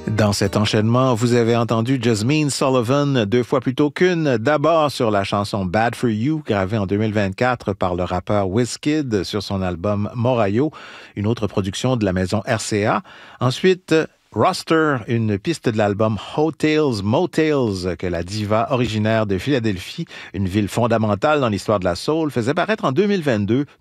Dans cet enchaînement, vous avez entendu Jasmine Sullivan deux fois plutôt qu'une. D'abord sur la chanson Bad For You, gravée en 2024 par le rappeur Wizkid sur son album Morayo, une autre production de la maison RCA. Ensuite, Roster, une piste de l'album Hotels Motels que la diva originaire de Philadelphie, une ville fondamentale dans l'histoire de la soul, faisait paraître en 2022,